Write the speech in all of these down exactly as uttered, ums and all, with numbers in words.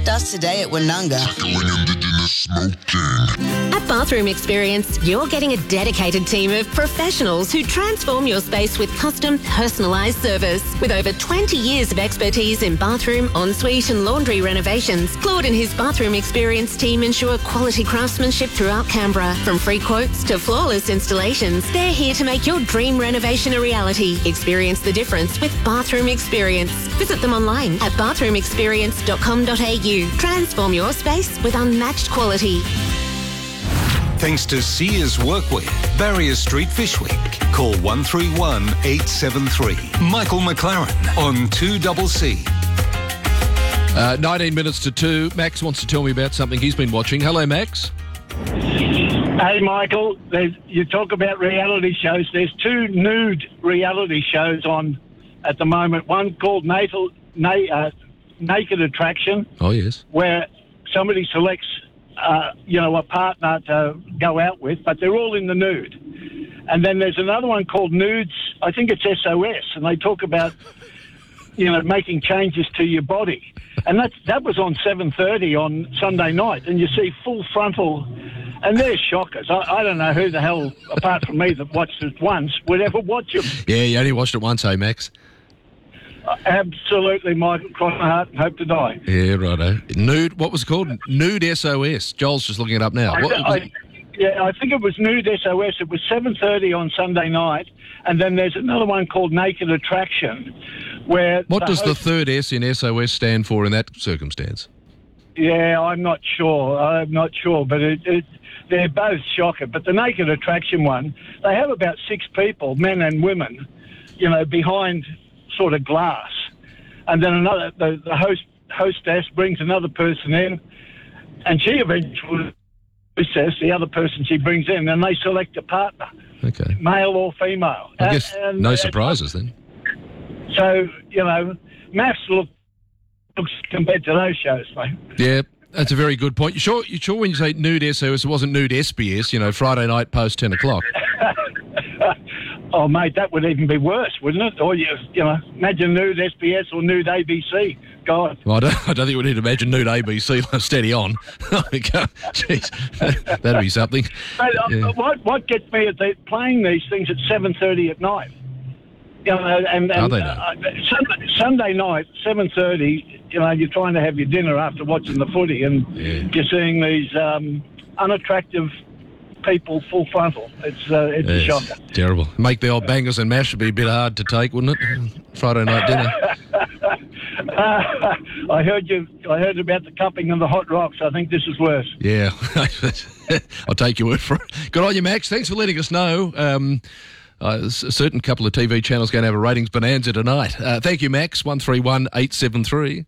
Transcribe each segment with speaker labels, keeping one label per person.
Speaker 1: us today at Woononga.
Speaker 2: At Bathroom Experience, you're getting a dedicated team of professionals who transform your space with custom, personalised service. With over twenty years of expertise in bathroom, ensuite and laundry renovations, Claude and his Bathroom Experience team ensure quality craftsmanship throughout Canberra. From free quotes to flawless installations, they're here to make your dream renovation a reality. Experience the difference with Bathroom Experience. Visit them online at bathroom experience dot com dot a u. Transform your space with unmatched quality.
Speaker 3: Thanks to Sears Workwear, Barrier Street Fish Week. Call one three one, eight seven three. Michael McLaren on two C C.
Speaker 4: Uh, nineteen minutes to two. Max wants to tell me about something he's been watching. Hello, Max.
Speaker 5: Hey, Michael. There's, you talk about reality shows. There's two nude reality shows on at the moment. One called Natal, Na, uh, Naked Attraction.
Speaker 4: Oh, yes.
Speaker 5: Where somebody selects, uh, you know, a partner to go out with, but they're all in the nude. And then there's another one called Nudes. I think it's S O S, and they talk about, you know, making changes to your body. And that that was on seven thirty on Sunday night, and you see full frontal, and they're shockers. I, I don't know who the hell, apart from me that watched it once, would ever watch them.
Speaker 4: Yeah, you only watched it once, eh, Max?
Speaker 5: Uh, absolutely, Michael. Cross my heart and hope to die.
Speaker 4: Yeah, righto. Nude, what was it called? Nude S O S. Joel's just looking it up now.
Speaker 5: I,
Speaker 4: What,
Speaker 5: I, yeah, I think it was Nude S O S. It was seven thirty on Sunday night, and then there's another one called Naked Attraction, where...
Speaker 4: what
Speaker 5: the
Speaker 4: does
Speaker 5: host,
Speaker 4: the third S in S O S stand for in that circumstance?
Speaker 5: Yeah, I'm not sure. I'm not sure, but it, it, they're both shocker. But the Naked Attraction one, they have about six people, men and women, you know, behind sort of glass. And then another, the, the host hostess brings another person in, and she eventually says the other person she brings in, and they select a partner,
Speaker 4: Okay.
Speaker 5: male or female.
Speaker 4: I guess
Speaker 5: And- and-
Speaker 4: no
Speaker 5: and-
Speaker 4: surprises then.
Speaker 5: So, you know, maths look, looks compared to those shows, mate.
Speaker 4: Yeah, that's a very good point. You sure, you sure when you say nude S O S, it wasn't nude S B S, you know, Friday night post ten o'clock?
Speaker 5: Oh, mate, that would even be worse, wouldn't it? Or, you, you know, imagine nude S B S or nude A B C. God.
Speaker 4: Well, I don't, I don't think we need to imagine nude A B C steady on. Jeez, that'd be something.
Speaker 5: But, uh,
Speaker 4: Yeah.
Speaker 5: what, what gets me is they're playing these things at seven thirty at night. You know, and, and
Speaker 4: Are they now?
Speaker 5: uh, Sunday, Sunday night, seven thirty, you know, you're trying to have your dinner after watching the footy, and
Speaker 4: Yeah.
Speaker 5: you're seeing these um, unattractive people full frontal. It's uh, it's a
Speaker 4: Yes,
Speaker 5: shocker.
Speaker 4: terrible. Make the old bangers and mash be a bit hard to take, wouldn't it? Friday night dinner.
Speaker 5: Uh, I heard you. I heard about the cupping and the hot rocks. I think this is worse.
Speaker 4: Yeah, I'll take your word for it. Good on you, Max. Thanks for letting us know. Um, uh, a certain couple of T V channels going to have a ratings bonanza tonight. Uh, thank you, Max. One three one eight seven three.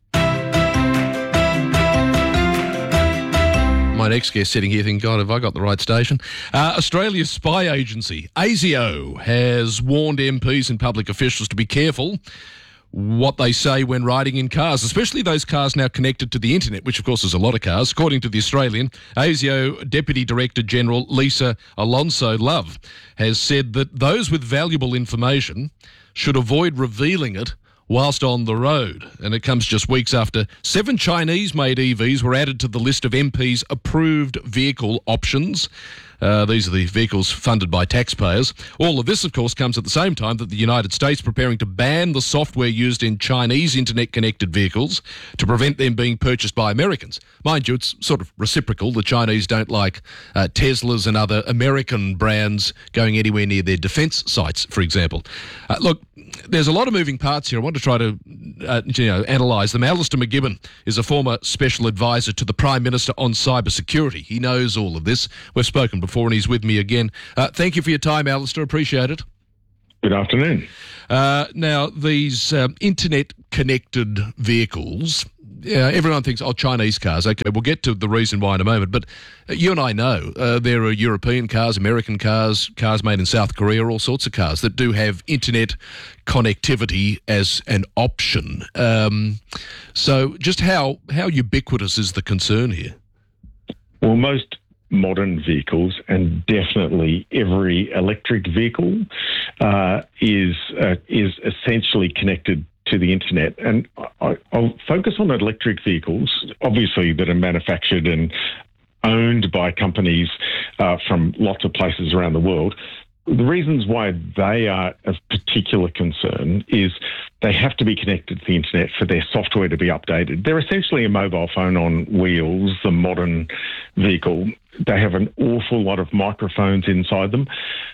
Speaker 4: My next guest sitting here thinking, God, have I got the right station? Uh, Australia's spy agency, ASIO, has warned M Ps and public officials to be careful what they say when riding in cars, especially those cars now connected to the internet, which of course is a lot of cars. According to The Australian, ASIO Deputy Director General Lisa Alonso Love has said that those with valuable information should avoid revealing it whilst on the road. And it comes just weeks after seven Chinese-made E Vs were added to the list of M Ps' approved vehicle options. Uh, these are the vehicles funded by taxpayers. All of this, of course, comes at the same time that the United States is preparing to ban the software used in Chinese internet-connected vehicles to prevent them being purchased by Americans. Mind you, it's sort of reciprocal. The Chinese don't like uh, Teslas and other American brands going anywhere near their defence sites, for example. Uh, look, there's a lot of moving parts here. I want to try to uh, you know, analyse them. Alistair McGibbon is a former special advisor to the Prime Minister on cybersecurity. He knows all of this. We've spoken before and he's with me again. Uh, thank you for your time, Alistair. Appreciate it.
Speaker 6: Good afternoon.
Speaker 4: Uh, now, these um, internet-connected vehicles, yeah, everyone thinks, oh, Chinese cars. Okay, we'll get to the reason why in a moment. But you and I know uh, there are European cars, American cars, cars made in South Korea, all sorts of cars that do have internet connectivity as an option. Um, so just how, how ubiquitous is the concern here?
Speaker 6: Well, most modern vehicles, and definitely every electric vehicle, uh, is uh, is essentially connected to the internet. And I, I'll focus on electric vehicles, obviously, that are manufactured and owned by companies uh, from lots of places around the world. The reasons why they are of particular concern is they have to be connected to the internet for their software to be updated. They're essentially a mobile phone on wheels, the modern vehicle. They have an awful lot of microphones inside them.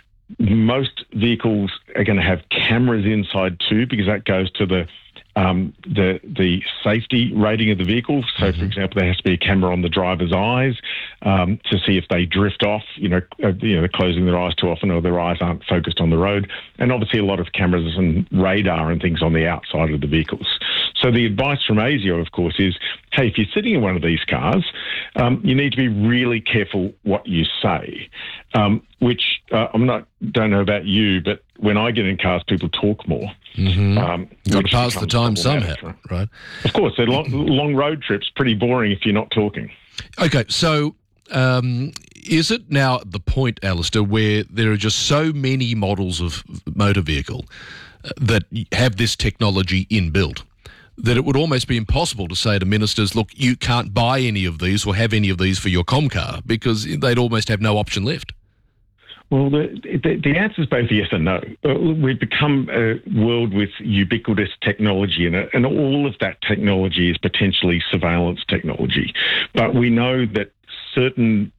Speaker 6: Most vehicles are going to have cameras inside too, because that goes to the Um, the the safety rating of the vehicle. So, mm-hmm. for example, there has to be a camera on the driver's eyes um, to see if they drift off, you know, uh, you know, they're closing their eyes too often or their eyes aren't focused on the road. And obviously a lot of cameras and radar and things on the outside of the vehicles. So the advice from ASIO, of course, is, hey, if you're sitting in one of these cars, um, you need to be really careful what you say, um, which uh, I'm not, don't know about you, but when I get in cars, people talk more.
Speaker 4: Mm-hmm. Um, Got to pass the time somehow, right?
Speaker 6: Of course, they're long, long road trips, pretty boring if you're not talking.
Speaker 4: Okay, so um, is it now at the point, Alistair, where there are just so many models of motor vehicle uh, that have this technology inbuilt that it would almost be impossible to say to ministers, look, you can't buy any of these or have any of these for your Comcar, because they'd almost have no option left?
Speaker 6: Well, the, the, the answer is both yes and no. Uh, we've become a world with ubiquitous technology in it, and all of that technology is potentially surveillance technology. But we know that certain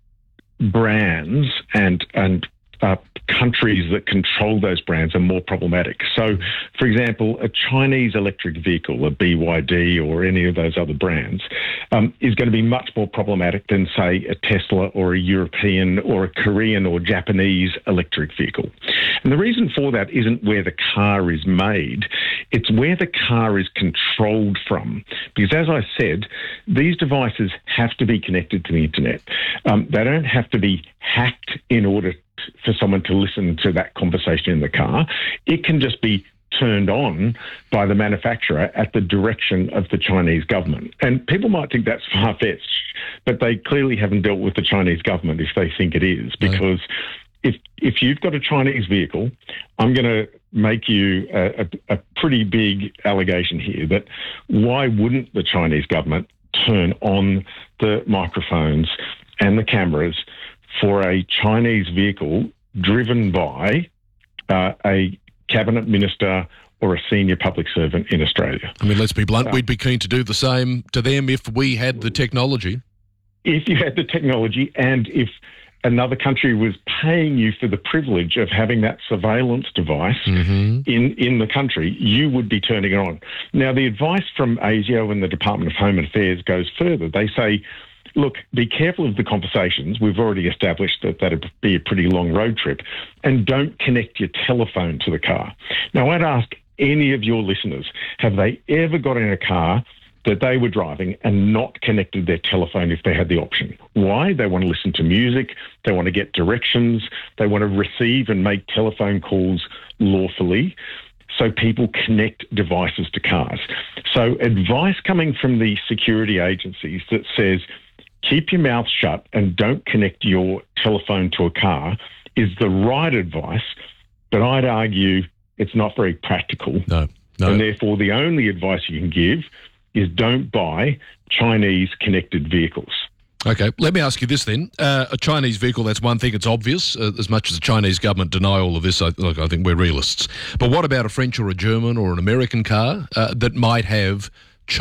Speaker 6: brands and and uh, countries that control those brands are more problematic. So, for example, a Chinese electric vehicle, a B Y D or any of those other brands, um, is going to be much more problematic than, say, a Tesla or a European or a Korean or Japanese electric vehicle. And the reason for that isn't where the car is made, it's where the car is controlled from. Because as I said, these devices have to be connected to the internet. Um, they don't have to be hacked in order for someone to listen to that conversation in the car. It can just be turned on by the manufacturer at the direction of the Chinese government. And people might think that's far-fetched, but they clearly haven't dealt with the Chinese government if they think it is, because if if you've got a Chinese vehicle, I'm going to make you a, a, a pretty big allegation here that why wouldn't the Chinese government turn on the microphones and the cameras for a Chinese vehicle driven by uh, a cabinet minister or a senior public servant in Australia?
Speaker 4: I mean, let's be blunt, uh, we'd be keen to do the same to them if we had the technology.
Speaker 6: If you had the technology, and if another country was paying you for the privilege of having that surveillance device mm-hmm. in, in the country, you would be turning it on. Now, the advice from ASIO and the Department of Home Affairs goes further. They say, look, be careful of the conversations. We've already established that that'd be a pretty long road trip. And don't connect your telephone to the car. Now, I'd ask any of your listeners, have they ever got in a car that they were driving and not connected their telephone if they had the option? Why? They want to listen to music. They want to get directions. They want to receive and make telephone calls lawfully. So people connect devices to cars. So advice coming from the security agencies that says, keep your mouth shut and don't connect your telephone to a car is the right advice, but I'd argue it's not very practical.
Speaker 4: No, no.
Speaker 6: And therefore, the only advice you can give is don't buy Chinese connected vehicles.
Speaker 4: Okay, let me ask you this then. Uh, a Chinese vehicle, that's one thing, it's obvious. Uh, as much as the Chinese government deny all of this, I, look, I think we're realists. But what about a French or a German or an American car uh, that might have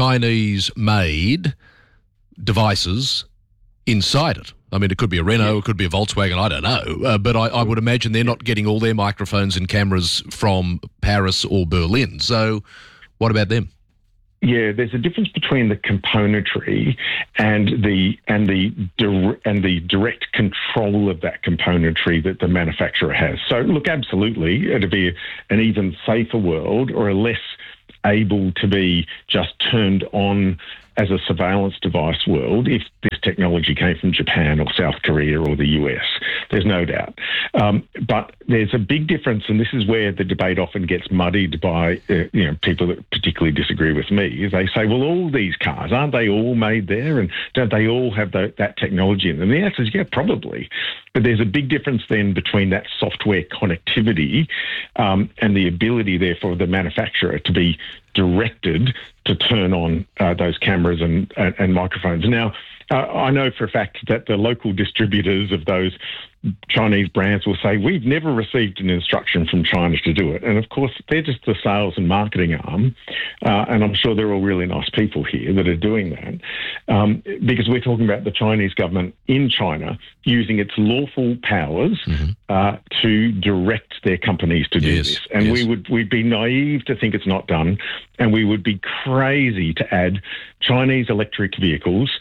Speaker 4: Chinese-made devices inside it? I mean, it could be a Renault, it could be a Volkswagen, I don't know. Uh, but I, I would imagine they're not getting all their microphones and cameras from Paris or Berlin. So what about them?
Speaker 6: Yeah, there's a difference between the componentry and the and the and the direct control of that componentry that the manufacturer has. So, look, absolutely, it'd be an even safer world, or a less able to be just turned on as a surveillance device world if this technology came from Japan or South Korea or the U S. There's no doubt. Um, but there's a big difference, and this is where the debate often gets muddied by uh, you know people that particularly disagree with me. They say, well, all these cars, aren't they all made there, and don't they all have the, that technology in them? The answer is, yeah, probably. But there's a big difference then between that software connectivity um, and the ability, therefore, of the manufacturer to be directed to turn on uh, those cameras and, and, and microphones. Now, uh, I know for a fact that the local distributors of those Chinese brands will say, we've never received an instruction from China to do it. And of course, they're just the sales and marketing arm. Uh, and I'm sure they're all really nice people here that are doing that. Um, because we're talking about the Chinese government in China using its lawful powers mm-hmm. uh, to direct their companies to do
Speaker 4: yes.
Speaker 6: this. And
Speaker 4: yes.
Speaker 6: we would, we'd be naive to think it's not done. And we would be crazy to add Chinese electric vehicles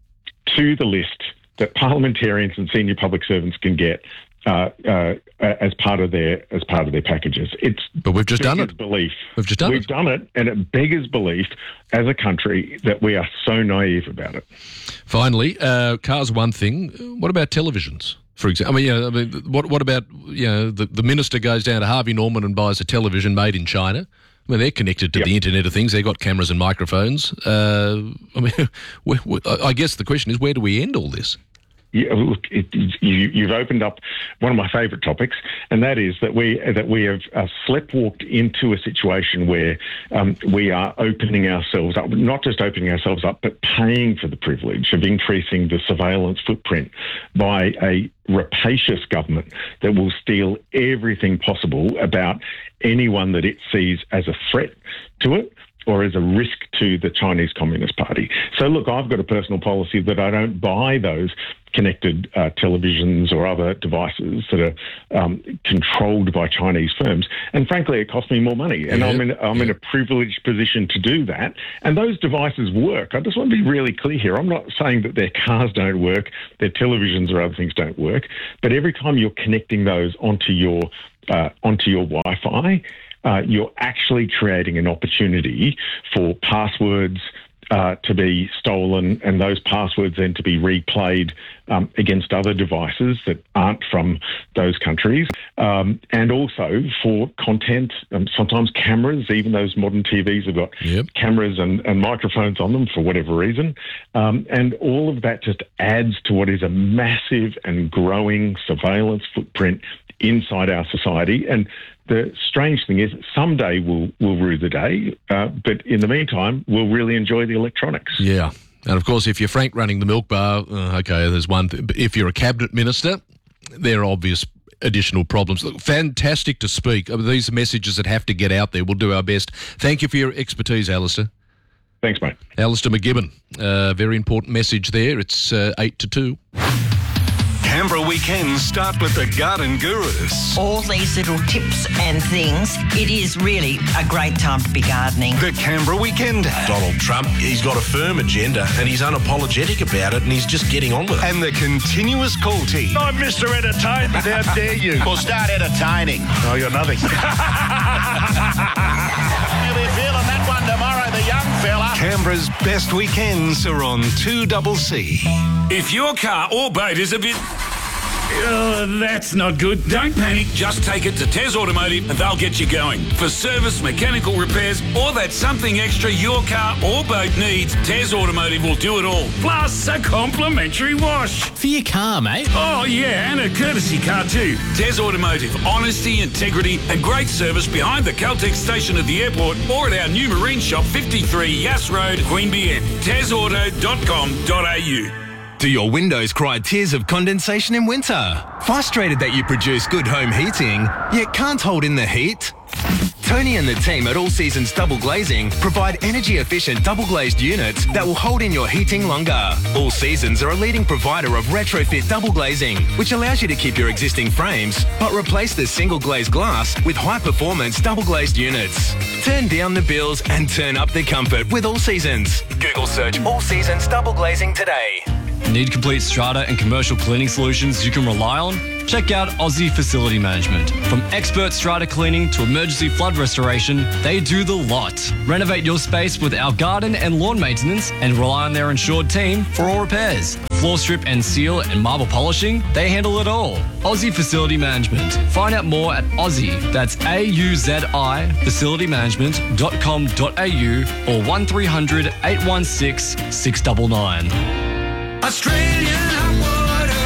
Speaker 6: to the list that parliamentarians and senior public servants can get uh, uh, as part of their as part of their packages. It's
Speaker 4: but we've just done it.
Speaker 6: Belief.
Speaker 4: We've just done
Speaker 6: we've
Speaker 4: it.
Speaker 6: done it, and it beggars belief as a country that we are so naive about it.
Speaker 4: Finally, uh, cars one thing. What about televisions? For example, I mean, you know, I mean, what what about you know the, the minister goes down to Harvey Norman and buys a television made in China? I mean, they're connected to yep. the Internet of Things. They've got cameras and microphones. Uh, I mean, we, we, I guess the question is, where do we end all this?
Speaker 6: Yeah, look, it, you, you've opened up one of my favourite topics, and that is that we that we have uh, sleptwalked into a situation where um, we are opening ourselves up, not just opening ourselves up, but paying for the privilege of increasing the surveillance footprint by a rapacious government that will steal everything possible about anyone that it sees as a threat to it or as a risk to the Chinese Communist Party. So, look, I've got a personal policy that I don't buy those connected uh, televisions or other devices that are um, controlled by Chinese firms. And frankly, it costs me more money. And yeah, I'm, in, I'm yeah. in a privileged position to do that. And those devices work. I just want to be really clear here. I'm not saying that their cars don't work, their televisions or other things don't work. But every time you're connecting those onto your uh, onto your Wi-Fi, uh, you're actually creating an opportunity for passwords Uh, to be stolen and those passwords then to be replayed um, against other devices that aren't from those countries. Um, and also for content, um, sometimes cameras, even those modern T Vs have got yep. cameras and, and microphones on them for whatever reason. Um, and all of that just adds to what is a massive and growing surveillance footprint inside our society. And the strange thing is someday we'll, we'll rue the day, uh, but in the meantime, we'll really enjoy the electronics.
Speaker 4: Yeah. And, of course, if you're Frank running the milk bar, uh, okay, there's one thing. But if you're a cabinet minister, there are obvious additional problems. Look, fantastic to speak. I mean, these are messages that have to get out there. We'll do our best. Thank you for your expertise, Alistair.
Speaker 6: Thanks, mate.
Speaker 4: Alistair McGibbon. Uh, very important message there. It's uh, eight to two.
Speaker 3: Canberra weekends start with the Garden Gurus.
Speaker 1: All these little tips and things, it is really a great time to be gardening.
Speaker 3: The Canberra Weekend.
Speaker 7: Donald Trump, he's got a firm agenda and he's unapologetic about it and he's just getting on with it.
Speaker 3: And the continuous call team.
Speaker 7: I'm Mister Entertainment, how dare you?
Speaker 8: Well, start entertaining.
Speaker 7: Oh, you're nothing.
Speaker 8: You'll be feeling that one tomorrow, the young fella.
Speaker 3: Canberra's best weekends are on two C C.
Speaker 9: If your car or boat is a bit... Uh, that's not good. Don't panic. Just take it to Tez Automotive and they'll get you going. For service, mechanical repairs, or that something extra your car or boat needs, Tez Automotive will do it all. Plus a complimentary wash.
Speaker 10: For your car, mate.
Speaker 9: Oh, yeah, and a courtesy car too. Tez Automotive. Honesty, integrity, and great service behind the Caltex station at the airport or at our new marine shop, fifty-three Yass Road, Queanbeyan. tez auto dot com dot a u.
Speaker 11: Do your windows cry tears of condensation in winter? Frustrated that you produce good home heating, yet can't hold in the heat? Tony and the team at All Seasons Double Glazing provide energy-efficient double-glazed units that will hold in your heating longer. All Seasons are a leading provider of retrofit double glazing, which allows you to keep your existing frames, but replace the single-glazed glass with high-performance double-glazed units. Turn down the bills and turn up the comfort with All Seasons. Google search All Seasons Double Glazing today.
Speaker 12: Need complete strata and commercial cleaning solutions you can rely on? Check out Aussie Facility Management. From expert strata cleaning to emergency flood restoration, they do the lot. Renovate your space with our garden and lawn maintenance and rely on their insured team for all repairs. Floor strip and seal and marble polishing, they handle it all. Aussie Facility Management. Find out more at Aussie, that's A U Z I, facility management dot com dot a u or one three hundred eight one six six nine nine.
Speaker 9: Australian hot water,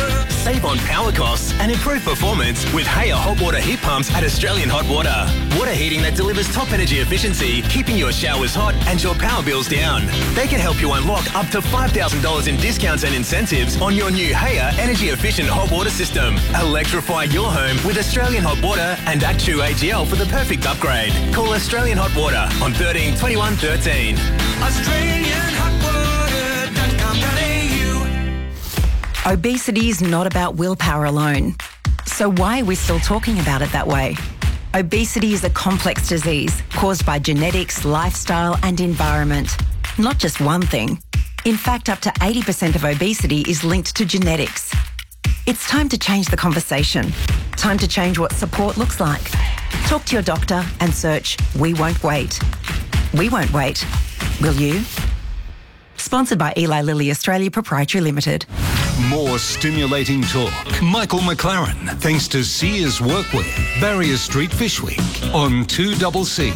Speaker 11: Save on power costs and improve performance with Haya hot water heat pumps at Australian Hot Water. Water heating that delivers top energy efficiency, keeping your showers hot and your power bills down. They can help you unlock up to five thousand dollars in discounts and incentives on your new Haya energy efficient hot water system. Electrify your home with Australian Hot Water and Actu A G L for the perfect upgrade. Call Australian Hot Water on thirteen twenty-one thirteen.
Speaker 10: Australian Hot Water dot com dot a u.
Speaker 13: Obesity is not about willpower alone. So why are we still talking about it that way? Obesity is a complex disease caused by genetics, lifestyle and environment. Not just one thing. In fact, up to eighty percent of obesity is linked to genetics. It's time to change the conversation. Time to change what support looks like. Talk to your doctor and search We Won't Wait. We won't wait. Will you? Sponsored by Eli Lilly Australia Proprietary Limited.
Speaker 3: More stimulating talk. Michael McLaren, thanks to Sears Workwear, Barrier Street, Fishwick, on two C C.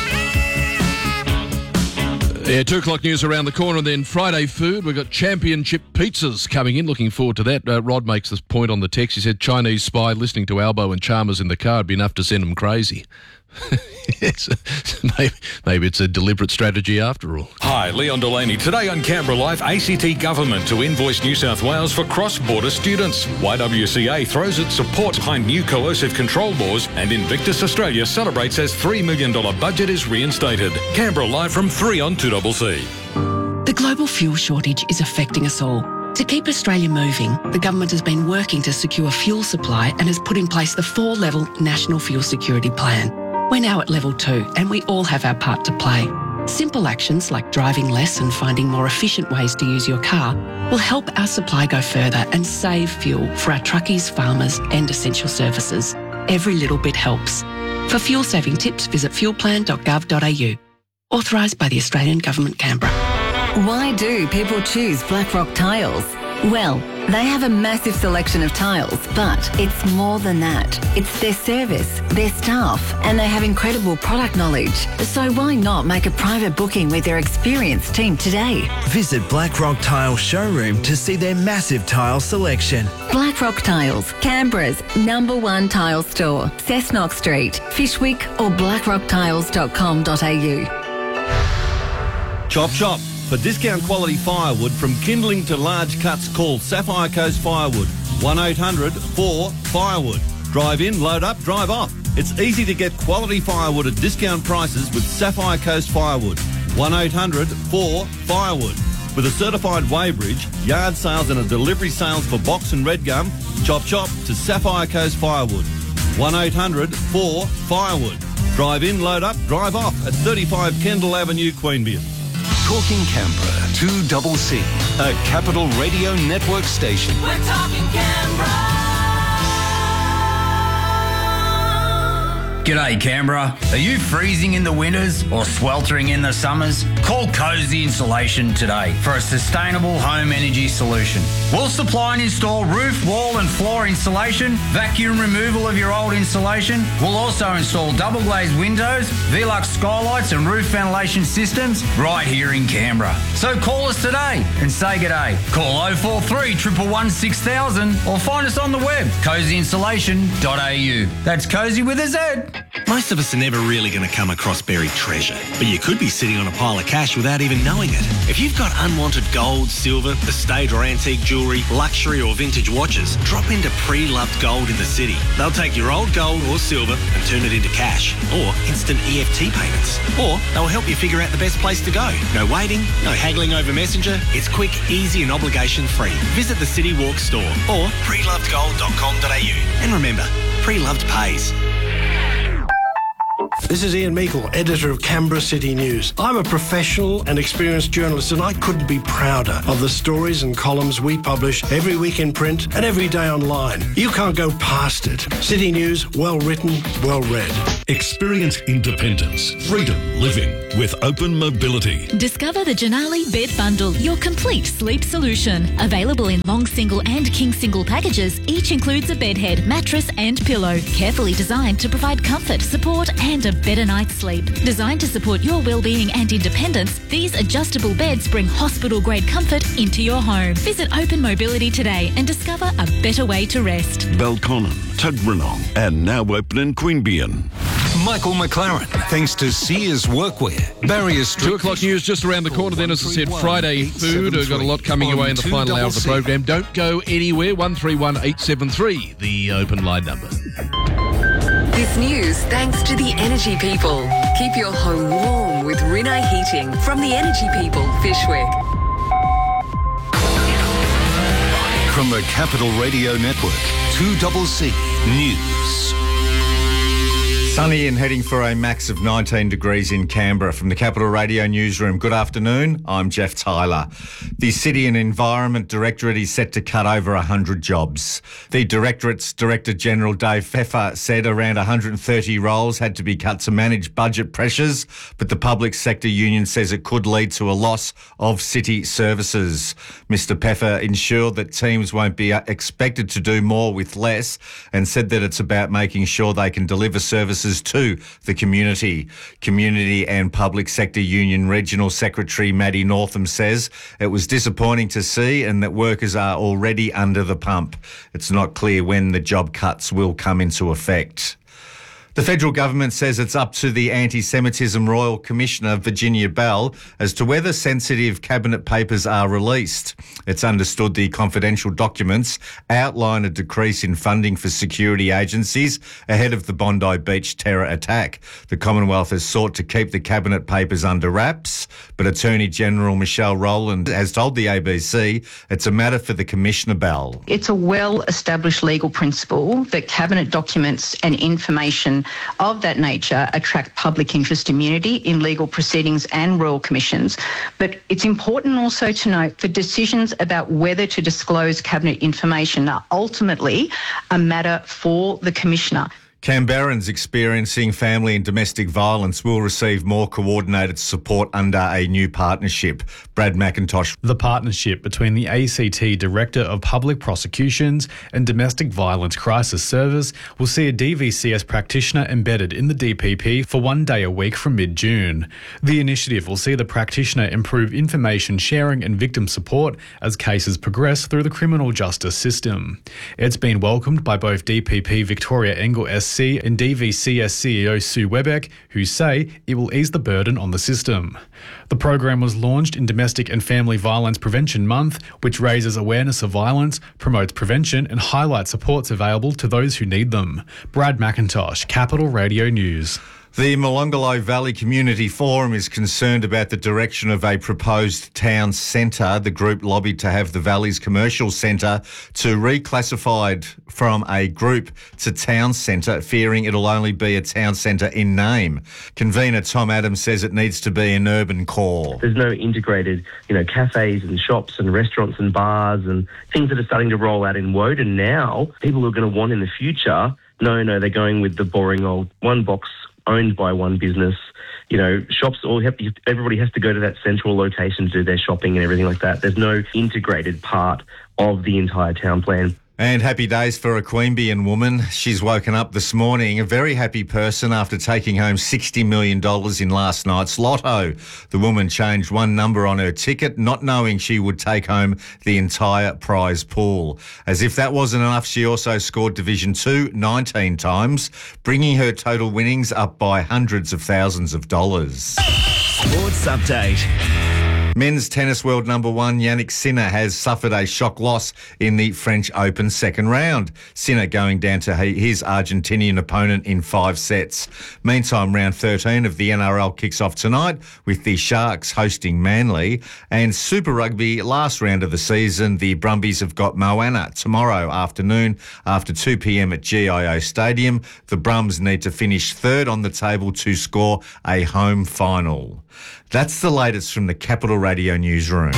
Speaker 4: Yeah, two o'clock news around the corner, and then Friday food. We've got championship pizzas coming in. Looking forward to that. Uh, Rod makes this point on the text. He said Chinese spy listening to Albo and Chalmers in the car would be enough to send them crazy. Yes, maybe, maybe it's a deliberate strategy after all.
Speaker 14: Hi, Leon Delaney. Today on Canberra Life, A C T Government to invoice New South Wales for cross-border students. Y W C A throws its support behind new coercive control laws, and Invictus Australia celebrates as three million dollars budget is reinstated. Canberra Live from three on two C C.
Speaker 15: The global fuel shortage is affecting us all. To keep Australia moving, the government has been working to secure fuel supply and has put in place the four-level National Fuel Security Plan. We're now at level two and we all have our part to play. Simple actions like driving less and finding more efficient ways to use your car will help our supply go further and save fuel for our truckies, farmers and essential services. Every little bit helps. For fuel saving tips, visit fuel plan dot gov dot a u. Authorised by the Australian Government, Canberra.
Speaker 16: Why do people choose Blackrock Tiles? Well, they have a massive selection of tiles, but it's more than that. It's their service, their staff, and they have incredible product knowledge. So why not make a private booking with their experienced team today?
Speaker 17: Visit Blackrock Tile Showroom to see their massive tile selection.
Speaker 16: Blackrock Tiles, Canberra's number one tile store. Cessnock Street, Fishwick or blackrock tiles dot com dot a u.
Speaker 18: Chop Chop. For discount quality firewood from kindling to large cuts, call Sapphire Coast Firewood. one eight hundred four firewood. Drive in, load up, drive off. It's easy to get quality firewood at discount prices with Sapphire Coast Firewood. one eight hundred four firewood. With a certified weighbridge, yard sales and a delivery sales for box and red gum, Chop Chop to Sapphire Coast Firewood. one eight hundred four firewood. Drive in, load up, drive off at thirty-five Kendall Avenue, Queanbeyan.
Speaker 3: Talking Canberra, two C C, a Capital Radio Network station.
Speaker 10: We're talking Canberra.
Speaker 19: G'day Canberra. Are you freezing in the winters or sweltering in the summers? Call Cozy Insulation today for a sustainable home energy solution. We'll supply and install roof, wall and floor insulation, vacuum removal of your old insulation. We'll also install double glazed windows, Velux skylights and roof ventilation systems right here in Canberra. So call us today and say g'day. Call oh four three, one one one, six thousand or find us on the web, cozy insulation dot a u. That's Cozy with a Z.
Speaker 7: Most of us are never really going to come across buried treasure, but you could be sitting on a pile of cash without even knowing it. If you've got unwanted gold, silver, estate or antique jewellery, luxury or vintage watches, drop into Pre-Loved Gold in the city. They'll take your old gold or silver and turn it into cash or instant E F T payments. Or they'll help you figure out the best place to go. No waiting, no haggling over Messenger. It's quick, easy and obligation free. Visit the City Walk store or pre loved gold dot com dot a u. And remember, Pre-Loved pays.
Speaker 20: This is Ian Meikle, editor of Canberra City News. I'm a professional and experienced journalist, and I couldn't be prouder of the stories and columns we publish every week in print and every day online. You can't go past it. City News, well written, well read.
Speaker 21: Experience independence, freedom living with open mobility.
Speaker 22: Discover the Janali Bed Bundle, your complete sleep solution. Available in long single and king single packages, each includes a bed head, mattress and pillow. Carefully designed to provide comfort, support and a better night's sleep. Designed to support your well-being and independence, these adjustable beds bring hospital-grade comfort into your home. Visit Open Mobility today and discover a better way to rest.
Speaker 21: Belconnen, Tuggeranong, and now open in Queanbeyan.
Speaker 3: Michael McLaren, thanks to Sears Workwear, Barrier Street.
Speaker 4: Two o'clock news just around the corner then, as I said, Friday food. We've got a lot coming your way in the final hour of the program. Don't go anywhere. one three one eight seven three, the open line number.
Speaker 2: This news thanks to the Energy People. Keep your home warm with Rinnai Heating from the Energy People, Fishwick.
Speaker 3: From the Capital Radio Network, two C C News.
Speaker 5: Sunny and heading for a max of nineteen degrees in Canberra. From the Capital Radio Newsroom, good afternoon. I'm Jeff Tyler. The City and Environment Directorate is set to cut over one hundred jobs. The Directorate's Director General Dave Pfeffer said around one hundred thirty roles had to be cut to manage budget pressures, but the public sector union says it could lead to a loss of city services. Mister Pfeffer ensured that teams won't be expected to do more with less and said that it's about making sure they can deliver services to the community. Community and Public Sector Union Regional Secretary Maddie Northam says it was disappointing to see and that workers are already under the pump. It's not clear when the job cuts will come into effect. The federal government says it's up to the Anti-Semitism Royal Commissioner, Virginia Bell, as to whether sensitive cabinet papers are released. It's understood the confidential documents outline a decrease in funding for security agencies ahead of the Bondi Beach terror attack. The Commonwealth has sought to keep the cabinet papers under wraps, but Attorney General Michelle Rowland has told the A B C it's a matter for the Commissioner Bell.
Speaker 23: It's a well-established legal principle that cabinet documents and information of that nature attract public interest immunity in legal proceedings and royal commissions. But it's important also to note that decisions about whether to disclose cabinet information are ultimately a matter for the Commissioner.
Speaker 5: Canberrans experiencing family and domestic violence will receive more coordinated support under a new partnership. Brad McIntosh.
Speaker 24: The partnership between the A C T Director of Public Prosecutions and Domestic Violence Crisis Service will see a D V C S practitioner embedded in the D P P for one day a week from mid-June. The initiative will see the practitioner improve information sharing and victim support as cases progress through the criminal justice system. It's been welcomed by both D P P Victoria Engel S C and D V C S C E O Sue Webeck, who say it will ease the burden on the system. The program was launched in Domestic and Family Violence Prevention Month, which raises awareness of violence, promotes prevention and highlights supports available to those who need them. Brad McIntosh, Capital Radio News.
Speaker 5: The Molonglo Valley Community Forum is concerned about the direction of a proposed town centre. The group lobbied to have the Valley's commercial centre to reclassified from a group to town centre, fearing it'll only be a town centre in name. Convener Tom Adams says it needs to be an urban core.
Speaker 25: There's no integrated, you know, cafes and shops and restaurants and bars and things that are starting to roll out in Woden now. People are going to want in the future, no, no, they're going with the boring old one box owned by one business. You know, shops all have, everybody has to go to that central location to do their shopping and everything like that. There's no integrated part of the entire town plan.
Speaker 5: And happy days for a Queanbeyan woman. She's woken up this morning a very happy person after taking home sixty million dollars in last night's lotto. The woman changed one number on her ticket, not knowing she would take home the entire prize pool. As if that wasn't enough, she also scored Division two nineteen times, bringing her total winnings up by hundreds of thousands of dollars.
Speaker 17: Sports update.
Speaker 5: Men's tennis world number one Yannick Sinner has suffered a shock loss in the French Open second round. Sinner going down to his Argentinian opponent in five sets. Meantime, round thirteen of the N R L kicks off tonight with the Sharks hosting Manly. And Super Rugby, last round of the season, the Brumbies have got Moana tomorrow afternoon after two p.m. at G I O Stadium. The Brums need to finish third on the table to score a home final. That's the latest from the Capital Radio Newsroom.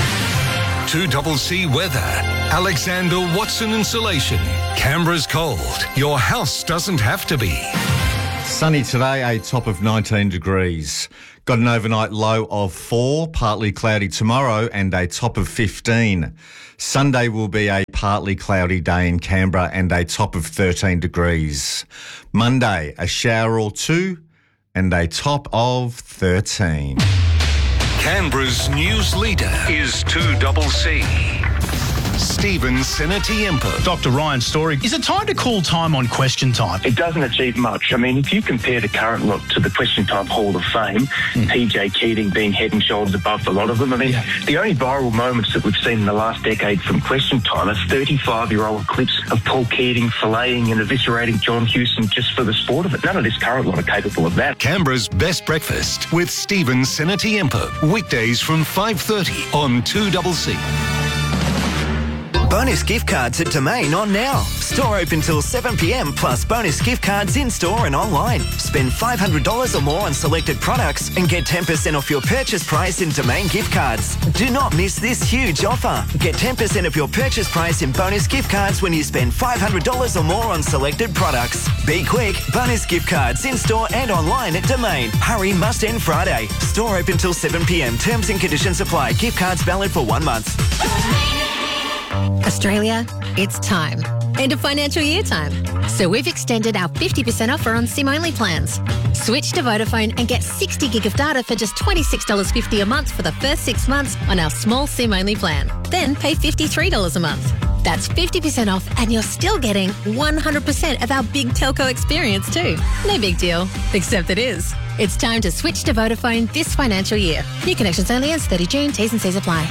Speaker 3: two C C weather. Alexander Watson Insulation. Canberra's cold. Your house doesn't have to be.
Speaker 5: Sunny today, a top of nineteen degrees. Got an overnight low of four, partly cloudy tomorrow and a top of fifteen. Sunday will be a partly cloudy day in Canberra and a top of thirteen degrees. Monday, a shower or two and a top of thirteen.
Speaker 3: Canberra's news leader is two C C. Stephen Senatiempo.
Speaker 1: Doctor Ryan Story. Is it time to call time on Question Time?
Speaker 6: It doesn't achieve much. I mean, if you compare the current lot to the Question Time Hall of Fame, mm. P J Keating being head and shoulders above a lot of them. I mean, yeah. the only viral moments that we've seen in the last decade from Question Time are thirty-five-year-old clips of Paul Keating filleting and eviscerating John Hewson just for the sport of it. None of this current lot are capable of that.
Speaker 3: Canberra's Best Breakfast with Stephen Senatiempo. Weekdays from five thirty on two C C.
Speaker 8: Bonus gift cards at Domain on now. Store open till seven p m plus bonus gift cards in-store and online. Spend five hundred dollars or more on selected products and get ten percent off your purchase price in Domain gift cards. Do not miss this huge offer. Get ten percent of your purchase price in bonus gift cards when you spend five hundred dollars or more on selected products. Be quick. Bonus gift cards in-store and online at Domain. Hurry, must end Friday. Store open till seven p m. Terms and conditions apply. Gift cards valid for one month.
Speaker 9: Australia, it's time. End of financial year time. So we've extended our fifty percent offer on SIM-only plans. Switch to Vodafone and get sixty gig of data for just twenty-six dollars fifty a month for the first six months on our small SIM-only plan. Then pay fifty-three dollars a month. That's fifty percent off and you're still getting one hundred percent of our big telco experience too. No big deal, except it is. It's time to switch to Vodafone this financial year. New connections only ends thirty June. T's and C's apply.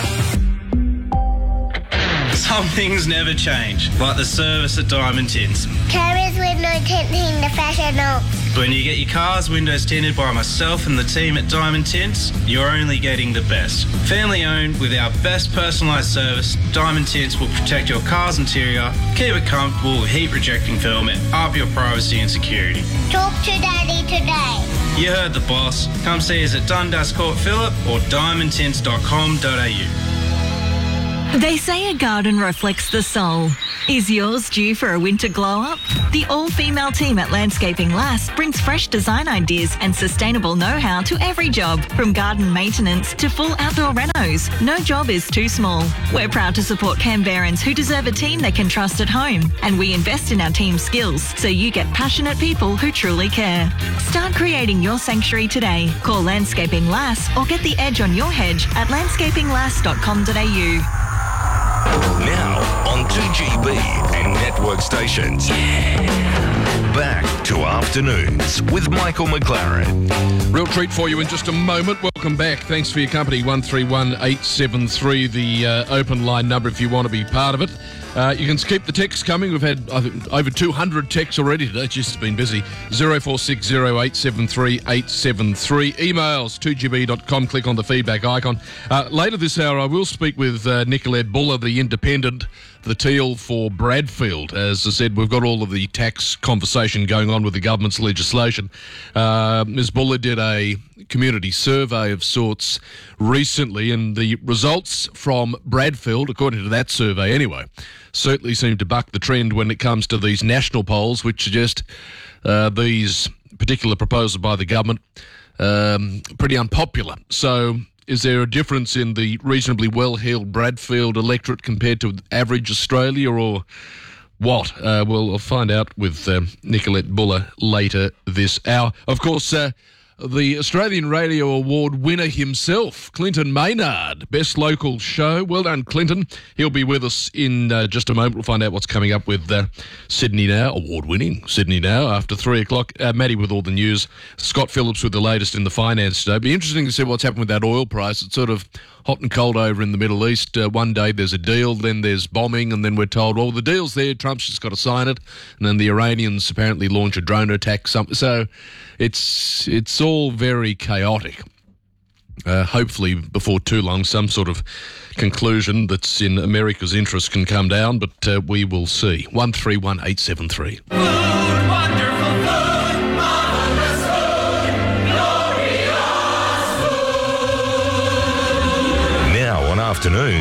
Speaker 12: Some things never change, like the service at Diamond Tints.
Speaker 26: Carriers window tinting the professional.
Speaker 12: When you get your car's windows tinted by myself and the team at Diamond Tints, you're only getting the best. Family owned with our best personalised service, Diamond Tints will protect your car's interior, keep it comfortable with heat rejecting film and up your privacy and security.
Speaker 26: Talk to Daddy today.
Speaker 12: You heard the boss. Come see us at Dundas Court Phillip or diamond tints dot com dot a u.
Speaker 27: They say a garden reflects the soul. Is yours due for a winter glow-up? The all-female team at Landscaping Lass brings fresh design ideas and sustainable know-how to every job, from garden maintenance to full outdoor renos. No job is too small. We're proud to support Canberrans who deserve a team they can trust at home, and we invest in our team's skills so you get passionate people who truly care. Start creating your sanctuary today. Call Landscaping Lass or get the edge on your hedge at landscaping lass dot com dot a u.
Speaker 21: Now on two G B and network stations. Back to Afternoons with Michael McLaren.
Speaker 4: Real treat for you in just a moment. Welcome back. Thanks for your company. one three one eight seven three, the uh, open line number if you want to be part of it. Uh, you can keep the texts coming. We've had I think, over two hundred texts already today. It's just been busy. zero four six zero eight seven three eight seven three. Emails, two g b dot com. Click on the feedback icon. Uh, later this hour, I will speak with uh, Nicolette Buller, the independent, the teal for Bradfield. As I said, we've got all of the tax conversation going on with the government's legislation. Uh, Miz Buller did a community survey of sorts recently, and the results from Bradfield, according to that survey anyway, certainly seem to buck the trend when it comes to these national polls, which suggest uh, these particular proposals by the government um, pretty unpopular. So is there a difference in the reasonably well-heeled Bradfield electorate compared to average Australia, or what? Uh, well, I'll find out with uh, Nicolette Buller later this hour. Of course, uh, the Australian Radio Award winner himself, Clinton Maynard, Best Local Show. Well done, Clinton. He'll be with us in uh, just a moment. We'll find out what's coming up with uh, Sydney Now, award-winning Sydney Now, after three o'clock. Uh, Maddie with all the news. Scott Phillips with the latest in the finance today. It'll be interesting to see what's happened with that oil price. It's sort of hot and cold over in the Middle East. Uh, one day there's a deal, then there's bombing, and then we're told, well, the deal's there, Trump's just got to sign it, and then the Iranians apparently launch a drone attack. So it's it's all very chaotic. Uh, hopefully, before too long, some sort of conclusion that's in America's interest can come down, but uh, we will see. one three one eight seven three.
Speaker 21: Afternoons,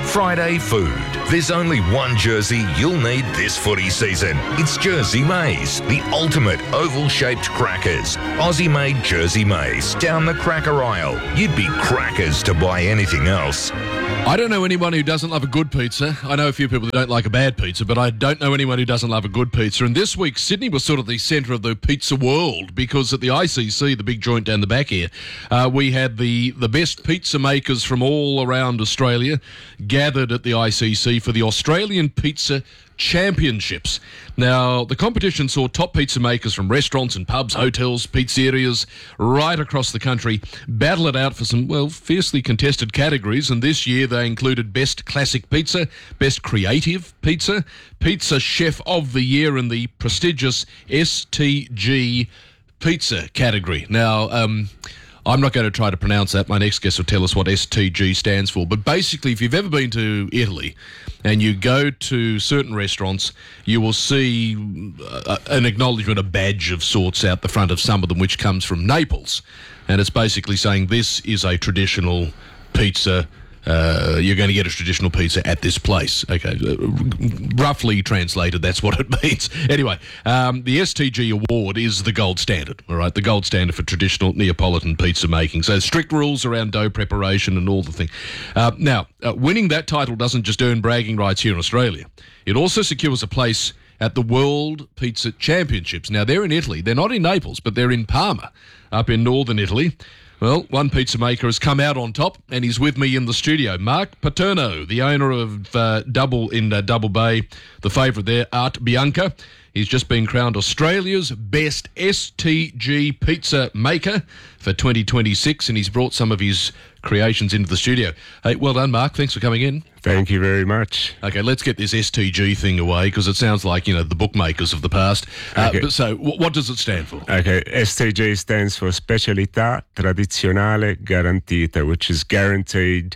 Speaker 10: Friday food. There's only one jersey you'll need this footy season. It's Jersey Maize, the ultimate oval-shaped crackers. Aussie-made Jersey Maize down the cracker aisle. You'd be crackers to buy anything else.
Speaker 4: I don't know anyone who doesn't love a good pizza. I know a few people who don't like a bad pizza, but I don't know anyone who doesn't love a good pizza. And this week, Sydney was sort of the centre of the pizza world because at the I C C, the big joint down the back here, uh, we had the, the best pizza makers from all around Australia gathered at the I C C for the Australian Pizza Championships. Now, the competition saw top pizza makers from restaurants and pubs, hotels, pizzerias, right across the country battle it out for some, well, fiercely contested categories. And this year they included Best Classic Pizza, Best Creative Pizza, Pizza Chef of the Year, and the prestigious S T G Pizza category. Now, um... I'm not going to try to pronounce that. My next guest will tell us what S T G stands for. But basically, if you've ever been to Italy and you go to certain restaurants, you will see uh, an acknowledgement, a badge of sorts out the front of some of them, which comes from Naples. And it's basically saying this is a traditional pizza. Uh, you're going to get a traditional pizza at this place. Okay, uh, roughly translated, that's what it means. Anyway, um, the S T G award is the gold standard, all right, the gold standard for traditional Neapolitan pizza making. So strict rules around dough preparation and all the thing. Uh, now, uh, winning that title doesn't just earn bragging rights here in Australia. It also secures a place at the World Pizza Championships. Now, they're in Italy. They're not in Naples, but they're in Parma, up in northern Italy. Well, one pizza maker has come out on top, and he's with me in the studio. Mark Paterno, the owner of uh, Double in uh, Double Bay, the favourite there, Art Bianca. He's just been crowned Australia's best S T G pizza maker for twenty twenty-six, and he's brought some of his creations into the studio. Hey, well done, Mark. Thanks for coming in.
Speaker 11: Thank you very much.
Speaker 4: Okay, let's get this S T G thing away because it sounds like, you know, the bookmakers of the past. Uh,
Speaker 11: Okay.
Speaker 4: but so, w- what does it stand for?
Speaker 11: Okay, S T G stands for Specialità Tradizionale Garantita, which is guaranteed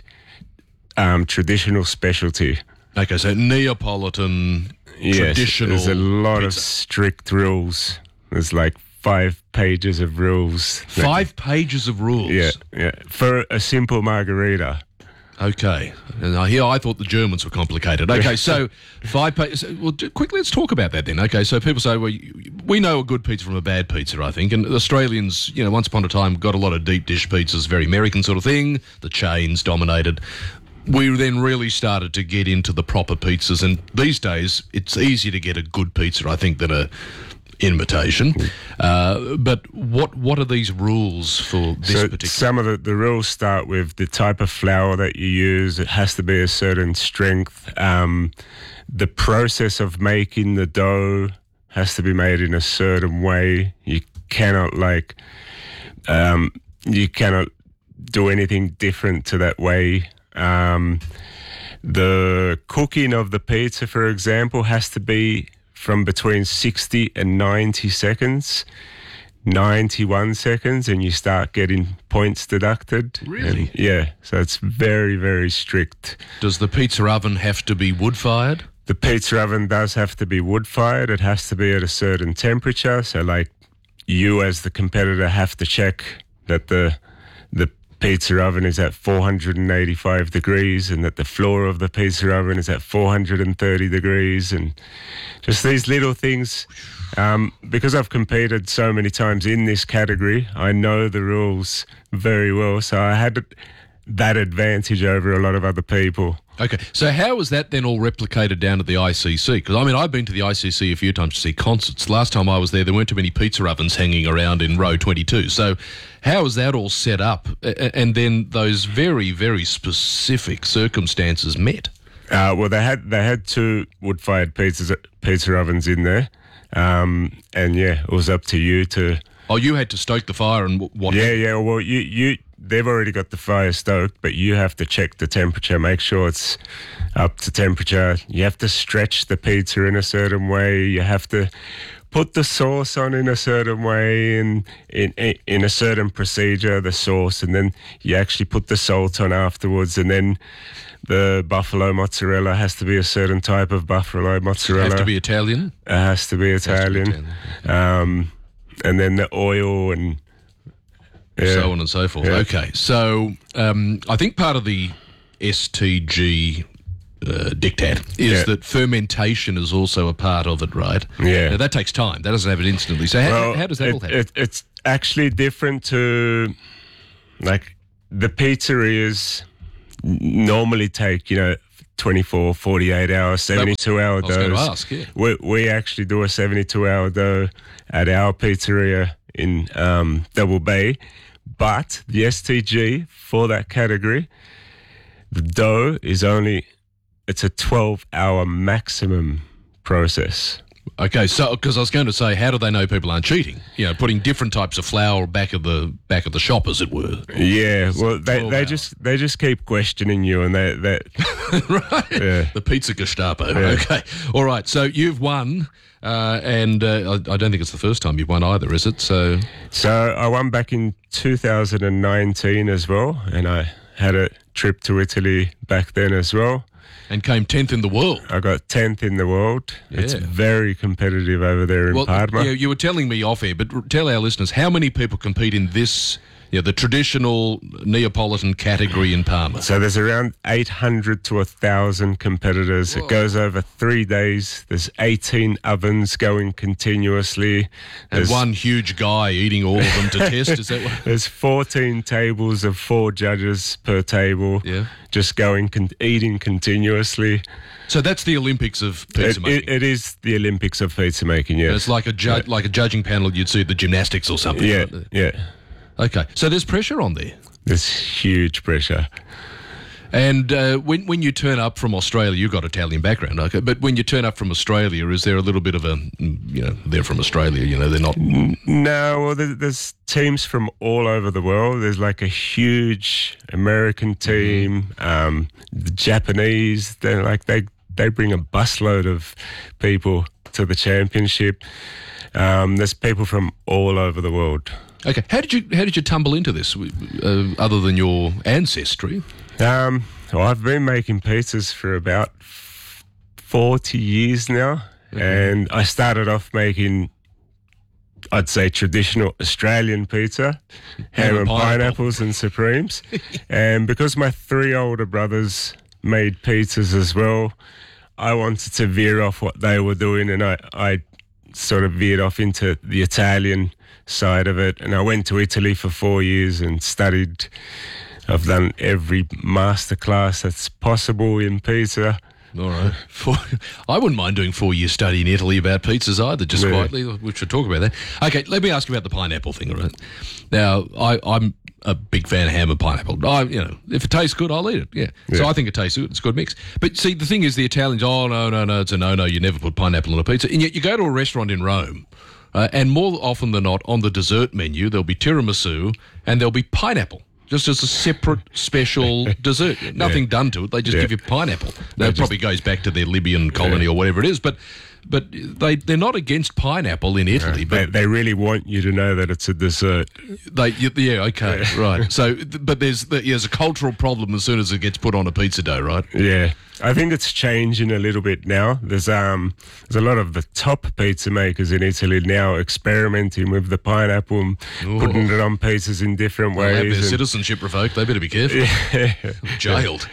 Speaker 11: um, traditional specialty.
Speaker 4: Okay, so Neapolitan
Speaker 11: Yes,
Speaker 4: traditional
Speaker 11: there's a lot of
Speaker 4: pizza.
Speaker 11: strict rules. There's like five pages of rules.
Speaker 4: Five pages of rules?
Speaker 11: Yeah, yeah. For a simple margarita.
Speaker 4: Okay. Now, here I thought the Germans were complicated. Okay, so five pages. Well, d- quickly, let's talk about that then. Okay, so people say, well, we know a good pizza from a bad pizza, I think. And Australians, you know, once upon a time got a lot of deep dish pizzas, very American sort of thing. The chains dominated. We then really started to get into the proper pizzas. And these days, it's easier to get a good pizza, I think, than a imitation. Uh, but what what are these rules for this
Speaker 11: So
Speaker 4: particular?
Speaker 11: some of the, the rules start with the type of flour that you use. It has to be a certain strength. Um, the process of making the dough has to be made in a certain way. You cannot like, um, you cannot do anything different to that way. Um, the cooking of the pizza, for example, has to be from between sixty and ninety seconds. ninety-one seconds and you start getting points deducted.
Speaker 4: Really?
Speaker 11: And yeah, so it's very, very strict.
Speaker 4: Does the pizza oven have to be wood-fired?
Speaker 11: The pizza oven does have to be wood-fired. It has to be at a certain temperature. So like you as the competitor have to check that the the pizza oven is at four hundred eighty-five degrees and that the floor of the pizza oven is at four hundred thirty degrees, and just these little things. Um, because I've competed so many times in this category, I know the rules very well, so I had that advantage over a lot of other people.
Speaker 4: Okay, so how is that then all replicated down at the I C C? Because, I mean, I've been to the I C C a few times to see concerts. Last time I was there, there weren't too many pizza ovens hanging around in row twenty-two. So how is that all set up? A- And then those very, very specific circumstances met?
Speaker 11: Uh, well, they had they had two wood-fired pizza pizza ovens in there, um, and yeah, it was up to you to.
Speaker 4: Oh, you had to stoke the fire and wh- what?
Speaker 11: Yeah, yeah. Well, you you they've already got the fire stoked, but you have to check the temperature, make sure it's up to temperature. You have to stretch the pizza in a certain way. You have to put the sauce on in a certain way and in, in in a certain procedure, the sauce, and then you actually put the salt on afterwards, and then the buffalo mozzarella has to be a certain type of buffalo mozzarella.
Speaker 4: It has to be Italian?
Speaker 11: It has to be Italian.
Speaker 4: Has to be Italian.
Speaker 11: Um, and then the oil and yeah.
Speaker 4: so on and so forth.
Speaker 11: Yeah.
Speaker 4: Okay, so um, I think part of the S T G uh, diktat is
Speaker 11: Yeah.
Speaker 4: that fermentation is also a part of it, right?
Speaker 11: Yeah.
Speaker 4: Now, that takes time. That doesn't happen instantly. So how,
Speaker 11: Well,
Speaker 4: how does that
Speaker 11: it,
Speaker 4: all happen?
Speaker 11: It, it's actually different to, like, the pizzerias n- normally take, you know, twenty-four, forty-eight hours, seventy-two hour
Speaker 4: I was going to
Speaker 11: doughs.
Speaker 4: ask, yeah.
Speaker 11: We, we actually do a seventy-two hour dough at our pizzeria in um, Double Bay. But the S T G for that category, the dough is only, it's a twelve hour maximum process.
Speaker 4: Okay, so because I was going to say, how do they know people aren't cheating? You know, putting different types of flour back of the back of the shop, as it were.
Speaker 11: Yeah, well, they,
Speaker 4: twelve
Speaker 11: they
Speaker 4: hours.
Speaker 11: just they just keep questioning you, and they that
Speaker 4: right.
Speaker 11: Yeah.
Speaker 4: The pizza Gestapo.
Speaker 11: Yeah.
Speaker 4: Okay, all right. So you've won, uh, and uh, I, I don't think it's the first time you've won either, is it? So,
Speaker 11: So I won back in two thousand nineteen as well, and I had a trip to Italy back then as well.
Speaker 4: And came tenth in the world.
Speaker 11: I got tenth in the world. It's
Speaker 4: Yeah.
Speaker 11: very competitive over there in
Speaker 4: well,
Speaker 11: Parma.
Speaker 4: you, you were telling me off air, but r- tell our listeners how many people compete in this, you know, the traditional Neapolitan category in Parma.
Speaker 11: So there's around eight hundred to one thousand competitors. It goes over three days. There's eighteen ovens going continuously.
Speaker 4: And
Speaker 11: There's-
Speaker 4: one huge guy eating all of them to test. Is that what?
Speaker 11: There's fourteen tables of four judges per table.
Speaker 4: Yeah.
Speaker 11: Just going, con- eating continuously.
Speaker 4: So that's the Olympics of pizza
Speaker 11: It,
Speaker 4: making.
Speaker 11: it, it is the Olympics of pizza making, yes.
Speaker 4: It's like a ju- like a judging panel you'd see at the gymnastics or something.
Speaker 11: Yeah,
Speaker 4: right?
Speaker 11: yeah.
Speaker 4: Okay, so there's pressure on there.
Speaker 11: There's huge pressure.
Speaker 4: And uh, when when you turn up from Australia, you've got Italian background, okay? But when you turn up from Australia, is there a little bit of a, you know, they're from Australia, you know, they're not.
Speaker 11: No, well, there, there's teams from all over the world. There's like a huge American team, um, the Japanese. They're like they they bring a busload of people to the championship. Um, there's people from all over the world.
Speaker 4: Okay, how did you how did you tumble into this, uh, other than your ancestry?
Speaker 11: Um, well, I've been making pizzas for about forty years now,
Speaker 4: Mm-hmm.
Speaker 11: and I started off making, I'd say, traditional Australian pizza, ham and pineapples and supremes. And because my three older brothers made pizzas as well, I wanted to veer off what they were doing, and I, I sort of veered off into the Italian side of it. And I went to Italy for four years and studied. I've done every masterclass that's possible in pizza.
Speaker 4: All right. Four, I wouldn't mind doing four years study in Italy about pizzas either, just
Speaker 11: Yeah.
Speaker 4: quietly. We should talk about that. Okay, let me ask you about the pineapple thing, all right? Now, I, I'm a big fan of ham and pineapple. I, you know, if it tastes good, I'll eat it, yeah. So
Speaker 11: Yeah.
Speaker 4: I think it tastes good. It's a good mix. But see, the thing is, the Italians, oh, no, no, no, it's a no-no. You never put pineapple on a pizza. And yet you go to a restaurant in Rome, uh, and more often than not, on the dessert menu, there'll be tiramisu and there'll be pineapple. Just as a separate special dessert. Nothing done to it. They just
Speaker 11: Yeah.
Speaker 4: give you pineapple.
Speaker 11: They
Speaker 4: That
Speaker 11: just-
Speaker 4: probably goes back to their Libyan colony or whatever it is. But but they, they're not against pineapple in Italy.
Speaker 11: They,
Speaker 4: But
Speaker 11: they really want you to know that it's a dessert.
Speaker 4: they, yeah, okay, right. So, but there's there's a cultural problem as soon as it gets put on a pizza dough, right?
Speaker 11: Yeah, I think it's changing a little bit now. There's um there's a lot of the top pizza makers in Italy now experimenting with the pineapple and
Speaker 4: Ooh.
Speaker 11: putting it on pizzas in different
Speaker 4: They'll have
Speaker 11: ways.
Speaker 4: their
Speaker 11: and-
Speaker 4: citizenship revoked. They better be careful.
Speaker 11: Yeah.
Speaker 4: Jailed.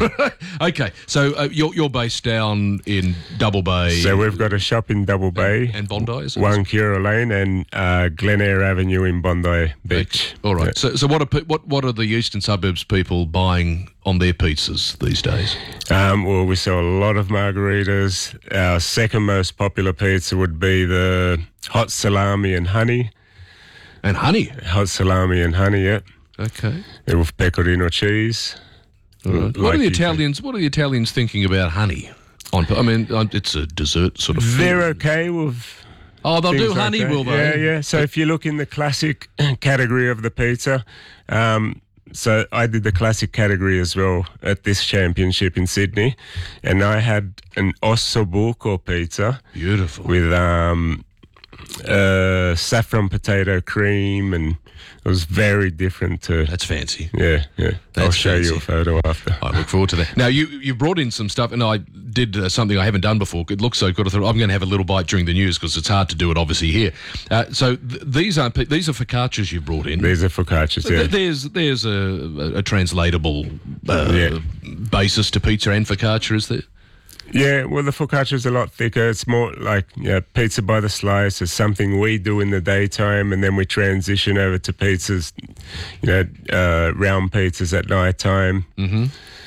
Speaker 4: Okay, so uh, you're you're based down in Double Bay.
Speaker 11: So we've got a shop in Double Bay,
Speaker 4: and Bondi, is it?
Speaker 11: One Cura Lane, and uh, Glen Eyre Avenue in Bondi Beach.
Speaker 4: All right.
Speaker 11: Yeah.
Speaker 4: So, so what are pe- what what are the eastern suburbs people buying on their pizzas these days?
Speaker 11: Um, well, we sell a lot of margaritas. Our second most popular pizza would be the hot salami and honey.
Speaker 4: And honey?
Speaker 11: Hot salami and honey, yeah.
Speaker 4: Okay.
Speaker 11: And with pecorino cheese.
Speaker 4: All right. What
Speaker 11: Like
Speaker 4: are the
Speaker 11: you-
Speaker 4: Italians? What are the Italians thinking about honey? On, I mean, um, it's a dessert sort of. food.
Speaker 11: They're okay with.
Speaker 4: Oh, they'll do
Speaker 11: things like
Speaker 4: honey,
Speaker 11: that.
Speaker 4: will they?
Speaker 11: Yeah, yeah. So if you look in the classic category of the pizza, um, so I did the classic category as well at this championship in Sydney, and I had an ossobuco pizza.
Speaker 4: Beautiful.
Speaker 11: With um, uh, saffron potato cream, and it was very different to...
Speaker 4: That's fancy.
Speaker 11: Yeah, yeah.
Speaker 4: That's
Speaker 11: I'll show
Speaker 4: fancy.
Speaker 11: you a photo after.
Speaker 4: I look forward to that. Now, you you brought in some stuff, and I did uh, something I haven't done before. It looks so good. I thought I'm going to have a little bite during the news because it's hard to do it, obviously, here. Uh, so th- these aren't pe- these are focaccias you brought in.
Speaker 11: These are focaccias, yeah.
Speaker 4: Th- There's there's a, a translatable uh,
Speaker 11: Yeah.
Speaker 4: basis to pizza and focaccia, is there?
Speaker 11: Yeah, well, the focaccia is a lot thicker. It's more like yeah, pizza by the slice. It's something we do in the daytime, and then we transition over to pizzas, you know, uh, round pizzas at night time.
Speaker 4: Mm-hmm.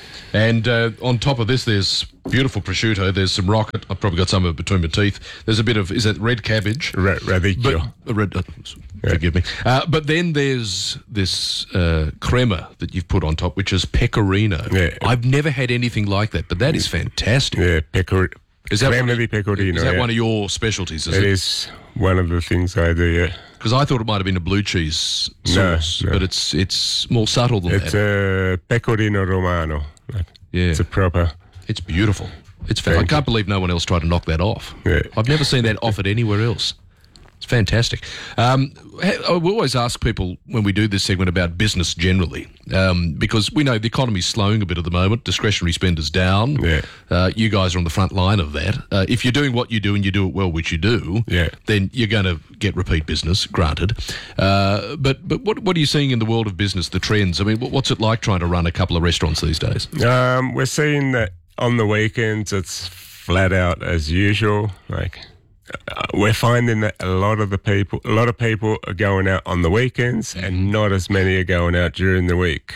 Speaker 4: And uh, on top of this, there's beautiful prosciutto. There's some rocket. I've probably got some of it between my teeth. There's a bit of, is it red cabbage?
Speaker 11: Ra- radicchio.
Speaker 4: But, uh, red, uh, forgive me. Uh, but then there's this uh, crema that you've put on top, which is pecorino.
Speaker 11: Yeah.
Speaker 4: I've never had anything like that, but that is fantastic.
Speaker 11: Yeah, pecor-
Speaker 4: Is that
Speaker 11: crema
Speaker 4: one
Speaker 11: di
Speaker 4: of,
Speaker 11: pecorino.
Speaker 4: Is that
Speaker 11: yeah.
Speaker 4: one of your specialties, is
Speaker 11: It
Speaker 4: it?
Speaker 11: is one of the things I do, yeah.
Speaker 4: Because I thought it might have been a blue cheese
Speaker 11: No,
Speaker 4: sauce,
Speaker 11: no.
Speaker 4: but it's it's more subtle than
Speaker 11: It's
Speaker 4: that.
Speaker 11: a pecorino romano. Like,
Speaker 4: Yeah.
Speaker 11: It's a proper...
Speaker 4: It's beautiful. It's fa- I can't believe no one else tried to knock that off.
Speaker 11: Yeah.
Speaker 4: I've never seen that offered anywhere else. It's fantastic. Um, ha- we always ask people when we do this segment about business generally, um, because we know the economy's slowing a bit at the moment. Discretionary spend is down.
Speaker 11: Yeah.
Speaker 4: Uh, you guys are on the front line of that. Uh, if you're doing what you do and you do it well, which you do,
Speaker 11: Yeah.
Speaker 4: then you're going to get repeat business, granted. Uh, but but what what are you seeing in the world of business, the trends? I mean, what- what's it like trying to run a couple of restaurants these days?
Speaker 11: Um, we're seeing that on the weekends it's flat out as usual. Like uh, we're finding that a lot of the people, a lot of people are going out on the weekends, and not as many are going out during the week.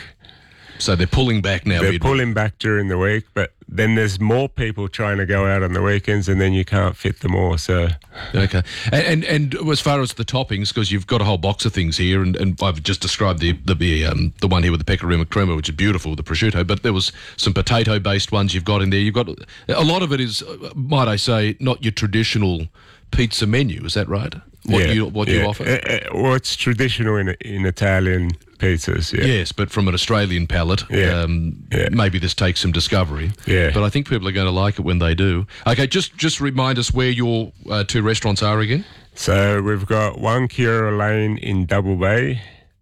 Speaker 4: So they're pulling back now.
Speaker 11: They're
Speaker 4: Ed.
Speaker 11: pulling back during the week, but then there's more people trying to go out on the weekends, and then you can't fit them all. So
Speaker 4: Okay, and, and and as far as the toppings, because you've got a whole box of things here, and, and I've just described the the um, the one here with the pecorino crema, which is beautiful, with the prosciutto. But there was some potato-based ones you've got in there. You've got a lot of it is, uh, might I say, not your traditional pizza menu. Is that right? What
Speaker 11: yeah,
Speaker 4: you what
Speaker 11: yeah.
Speaker 4: you offer?
Speaker 11: Uh, uh, well, it's traditional in in Italian pizzas. Yeah.
Speaker 4: Yes, but from an Australian palate,
Speaker 11: Yeah.
Speaker 4: um,
Speaker 11: Yeah.
Speaker 4: maybe this takes some discovery.
Speaker 11: Yeah.
Speaker 4: But I think people are going to like it when they do. Okay, just just remind us where your uh, two restaurants are again.
Speaker 11: So we've got One Cura Lane in Double Bay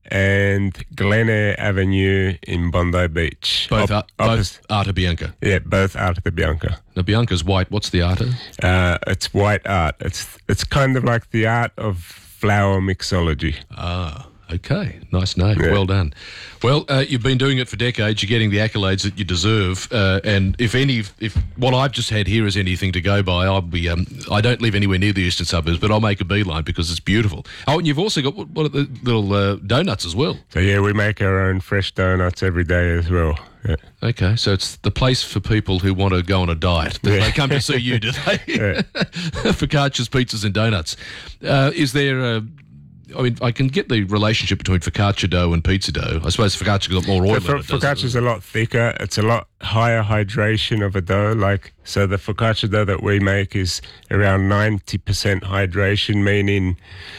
Speaker 11: and Glen Avenue in Bondi Beach.
Speaker 4: Both,
Speaker 11: Op-
Speaker 4: are,
Speaker 11: oppos-
Speaker 4: both Arte Bianca.
Speaker 11: Yeah, both Arte Bianca.
Speaker 4: Now, Bianca's white. What's the Arte?
Speaker 11: Uh, it's white art. It's it's kind of like the art of flour mixology.
Speaker 4: Ah, okay. Nice name. Well done. Well, uh, you've been doing it for decades. You're getting the accolades that you deserve. Uh, and if any, if what I've just had here is anything to go by, I'll be. Um, I don't live anywhere near the eastern suburbs, but I'll make a beeline because it's beautiful. Oh, and you've also got what, what are the little uh, donuts as well.
Speaker 11: So yeah, we make our own fresh donuts every day as well. Yeah.
Speaker 4: Okay, so it's the place for people who want to go on a diet. They
Speaker 11: Yeah.
Speaker 4: come to see you, do they?
Speaker 11: Yeah.
Speaker 4: Focaccias, pizzas, and donuts. Uh, is there a... I mean, I can get the relationship between focaccia dough and pizza dough. I suppose focaccia's got more oil
Speaker 11: So
Speaker 4: in it, doesn't
Speaker 11: focaccia is a lot thicker. It's a lot higher hydration of a dough. Like so, the focaccia dough that we make is around ninety percent hydration, meaning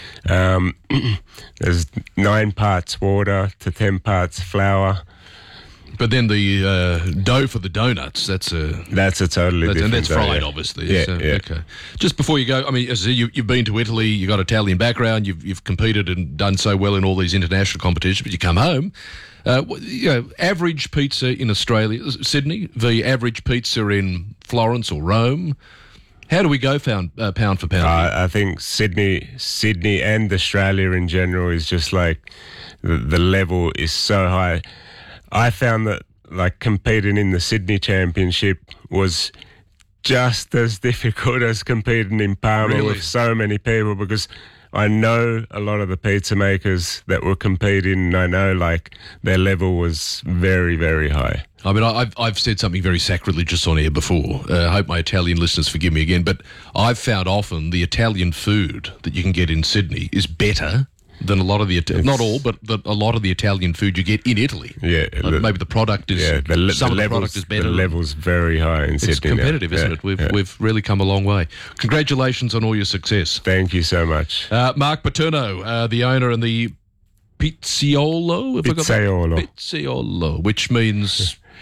Speaker 11: um, there's nine parts water to ten parts flour.
Speaker 4: But then the uh, dough for the donuts, that's a...
Speaker 11: That's a totally
Speaker 4: that's,
Speaker 11: different
Speaker 4: And that's
Speaker 11: dough,
Speaker 4: fried,
Speaker 11: yeah.
Speaker 4: obviously.
Speaker 11: Yeah,
Speaker 4: so,
Speaker 11: yeah.
Speaker 4: Okay. Just before you go, I mean, as I say, you, you've been to Italy, you've got Italian background, you've, you've competed and done so well in all these international competitions, but you come home. Uh, wh- you know, average pizza in Australia, Sydney, the average pizza in Florence or Rome. How do we go pound, uh, pound for pound?
Speaker 11: Uh, I think Sydney, Sydney and Australia in general is just like the, the level is so high. I found that like competing in the Sydney Championship was just as difficult as competing in Palma
Speaker 4: Really?
Speaker 11: with so many people, because I know a lot of the pizza makers that were competing, and I know like their level was very, very high.
Speaker 4: I mean, I- I've I've said something very sacrilegious on air before. Uh, I hope my Italian listeners forgive me again, but I've found often the Italian food that you can get in Sydney is better than a lot of the Ita- not all, but the, a lot of the Italian food you get in Italy.
Speaker 11: Yeah,
Speaker 4: Uh,
Speaker 11: the-
Speaker 4: maybe the product is
Speaker 11: yeah, the, le-
Speaker 4: some
Speaker 11: the
Speaker 4: of the
Speaker 11: levels,
Speaker 4: product is better.
Speaker 11: The level's very high in
Speaker 4: It's
Speaker 11: Sydney. now.
Speaker 4: competitive, isn't
Speaker 11: Yeah,
Speaker 4: it? We've
Speaker 11: yeah.
Speaker 4: we've really come a long way. Congratulations on all your success.
Speaker 11: Thank you so much.
Speaker 4: Uh, Mark Paterno, uh, the owner and the Pizziolo, if I got that-
Speaker 11: Pizzaiolo.
Speaker 4: Pizzaiolo, which means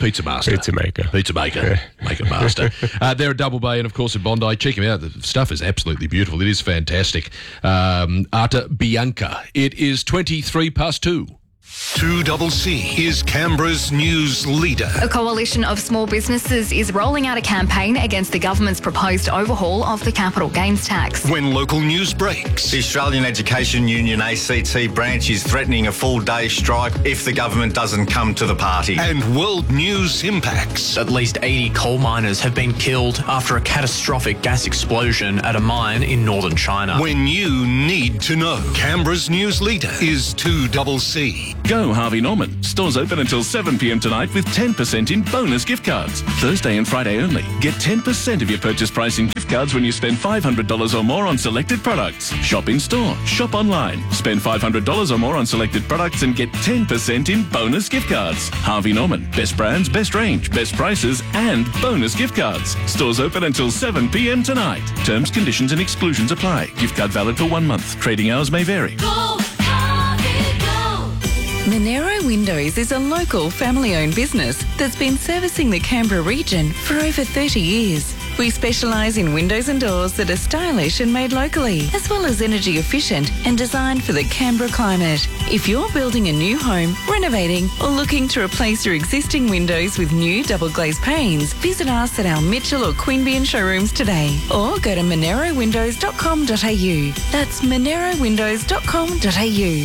Speaker 4: Pizza Master.
Speaker 11: Pizza Maker.
Speaker 4: Pizza Maker. Maker Master. uh, they're at Double Bay and, of course, at Bondi. Check them out. The stuff is absolutely beautiful. It is fantastic. Um, Arta Bianca. It is twenty-three past two.
Speaker 3: two C is Canberra's news leader.
Speaker 7: A coalition of small businesses is rolling out a campaign against the government's proposed overhaul of the capital gains tax.
Speaker 3: When local news breaks.
Speaker 5: The Australian Education Union A C T branch is threatening a full-day strike if the government doesn't come to the party.
Speaker 3: And world news impacts.
Speaker 13: At least eighty coal miners have been killed after a catastrophic gas explosion at a mine in northern China.
Speaker 3: When you need to know. Canberra's news leader is two C.
Speaker 14: Go Harvey Norman. Stores open until seven p m tonight with ten percent in bonus gift cards. Thursday and Friday only. Get ten percent of your purchase price in gift cards when you spend five hundred dollars or more on selected products. Shop in store. Shop online. Spend five hundred dollars or more on selected products and get ten percent in bonus gift cards. Harvey Norman. Best brands, best range, best prices and bonus gift cards. Stores open until seven p m tonight. Terms, conditions and exclusions apply. Gift card valid for one month. Trading hours may vary.
Speaker 7: Go, Harvey, go. Monero Windows is a local family-owned business that's been servicing the Canberra region for over thirty years. We specialise in windows and doors that are stylish and made locally, as well as energy efficient and designed for the Canberra climate. If you're building a new home, renovating or looking to replace your existing windows with new double glazed panes, visit us at our Mitchell or Queanbeyan showrooms today or go to monero windows dot com dot a u. That's monero windows dot com dot a u.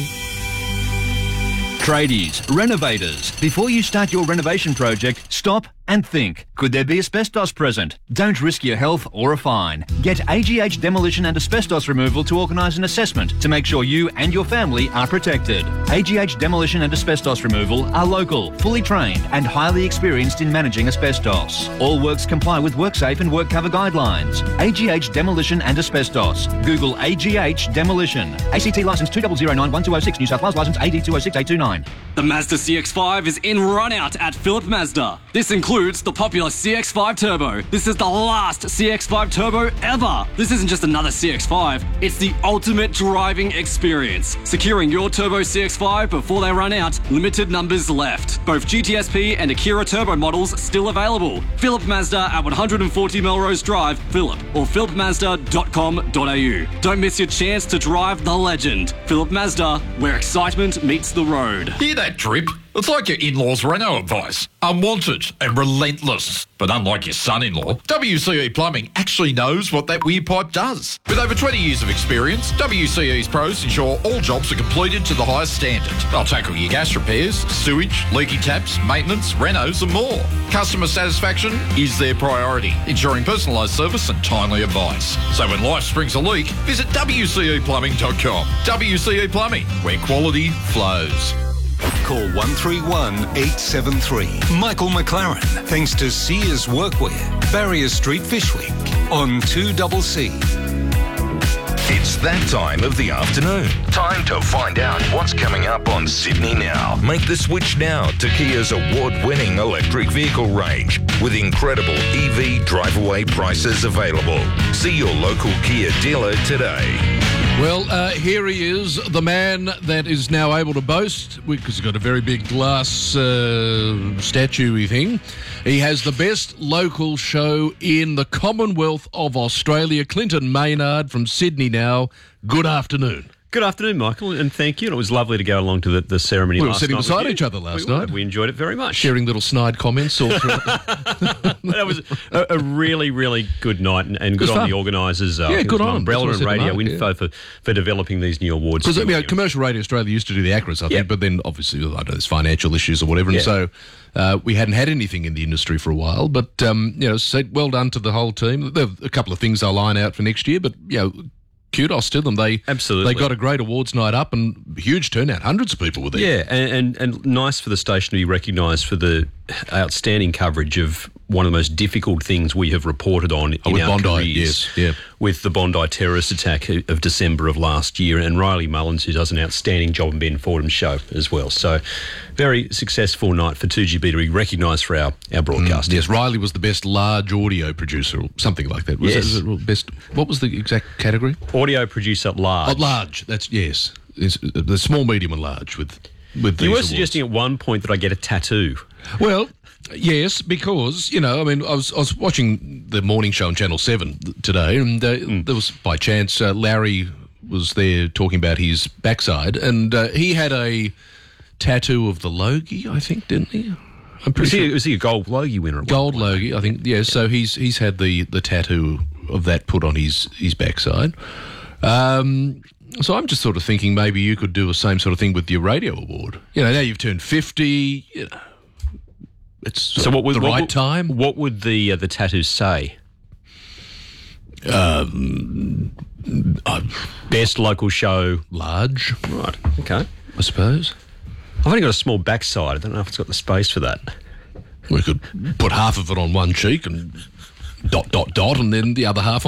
Speaker 15: Tradies, renovators, before you start your renovation project, stop and think. Could there be asbestos present? Don't risk your health or a fine. Get A G H Demolition and Asbestos Removal to organise an assessment to make sure you and your family are protected. A G H Demolition and Asbestos Removal are local, fully trained and highly experienced in managing asbestos. All works comply with WorkSafe and WorkCover guidelines. A G H Demolition and Asbestos. Google A G H Demolition. A C T licence two zero zero nine one two zero six, New South Wales licence A D two zero six eight two nine.
Speaker 16: The Mazda C X five is in run-out at Phillip Mazda. This includes the popular C X five Turbo. This is the last C X five Turbo ever. This isn't just another C X five, it's the ultimate driving experience. Securing your Turbo C X five before they run out, limited numbers left. Both G T S P and Akira Turbo models still available. Phillip Mazda at one forty Melrose Drive, Phillip, or phillip mazda dot com dot a u. Don't miss your chance to drive the legend. Phillip Mazda, where excitement meets the road.
Speaker 18: Hear that drip? It's like your in-laws' Renault advice. Unwanted and relentless. But unlike your son-in-law, W C E Plumbing actually knows what that weir pipe does. With over twenty years of experience, W C E's pros ensure all jobs are completed to the highest standard. They'll tackle your gas repairs, sewage, leaky taps, maintenance, renos and more. Customer satisfaction is their priority, ensuring personalised service and timely advice. So when life springs a leak, visit w c e plumbing dot com. W C E Plumbing, where quality flows.
Speaker 3: Call one three one eight seven three. Michael McLaren, thanks to Sears Workwear, Barrier Street, Fishwick, on two C.
Speaker 10: It's that time of the afternoon. Time to find out what's coming up on Sydney Now. Make the switch now to Kia's award-winning electric vehicle range with incredible E V drive-away prices available. See your local Kia dealer today.
Speaker 4: Well, uh, here he is, the man that is now able to boast, because he's got a very big glass uh, statue-y thing. He has the best local show in the Commonwealth of Australia. Clinton Maynard from Sydney Now. Good afternoon.
Speaker 19: Good afternoon, Michael, and thank you. And it was lovely to go along to the, the ceremony
Speaker 4: We
Speaker 19: last
Speaker 4: were sitting
Speaker 19: night
Speaker 4: beside
Speaker 19: with
Speaker 4: each
Speaker 19: you.
Speaker 4: other last
Speaker 19: we
Speaker 4: night.
Speaker 19: Were. We enjoyed it very much.
Speaker 4: Sharing little snide comments all through.
Speaker 19: That was a, a really, really good night, and, and good on
Speaker 4: fun.
Speaker 19: the organisers. Uh,
Speaker 4: Yeah, good on.
Speaker 19: Umbrella
Speaker 4: That's
Speaker 19: and
Speaker 4: what I said to
Speaker 19: Radio
Speaker 4: Mark,
Speaker 19: Info
Speaker 4: yeah.
Speaker 19: for, for developing these new awards.
Speaker 4: Because, you know, Commercial Radio Australia used to do the Acras, I think,
Speaker 19: Yep.
Speaker 4: but then obviously, I know there's financial issues or whatever, and
Speaker 19: Yeah.
Speaker 4: so uh, we hadn't had anything in the industry for a while. But, um, you know, so well done to the whole team. There are a couple of things they'll line out for next year, but, you know, kudos to them. They
Speaker 19: Absolutely.
Speaker 4: They got a great awards night up and huge turnout. Hundreds of people were there.
Speaker 19: Yeah, and, and, and nice for the station to be recognised for the outstanding coverage of one of the most difficult things we have reported on
Speaker 4: Oh,
Speaker 19: in
Speaker 4: with
Speaker 19: our
Speaker 4: Bondi,
Speaker 19: careers.
Speaker 4: yes, yeah.
Speaker 19: With the Bondi terrorist attack of December of last year, and Riley Mullins, who does an outstanding job on Ben Fordham's show as well. So, very successful night for two G B to be recognised for our, our broadcast.
Speaker 4: Mm, yes, Riley was the best large audio producer or something like that. Was
Speaker 19: Yes.
Speaker 4: that, was it best? What was the exact category?
Speaker 19: Audio producer at large.
Speaker 4: Oh, large. That's, yes. It's, uh, the small, medium and large with, with these
Speaker 19: You were
Speaker 4: awards.
Speaker 19: suggesting at one point that I get a tattoo.
Speaker 4: Well, Yes, because, you know, I mean, I was I was watching the morning show on Channel seven today, and uh, mm. there was, by chance, uh, Larry was there talking about his backside, and uh, he had a tattoo of the Logie, I think, didn't he? I'm pretty
Speaker 19: was,
Speaker 4: sure.
Speaker 19: he was he a gold Logie winner?
Speaker 4: Gold Logie, I think, yeah. So he's he's had the, the tattoo of that put on his, his backside. Um, so I'm just sort of thinking maybe you could do the same sort of thing with your radio award. You know, now you've turned fifty, you know, it's
Speaker 19: so what would,
Speaker 4: the
Speaker 19: what
Speaker 4: right
Speaker 19: would,
Speaker 4: time.
Speaker 19: What would the uh, the tattoo say?
Speaker 4: Um, uh,
Speaker 19: Best local show.
Speaker 4: Large.
Speaker 19: Right, okay.
Speaker 4: I suppose.
Speaker 19: I've only got a small backside. I don't know if it's got the space for that.
Speaker 4: We could put half of it on one cheek and dot, dot, dot, and then the other half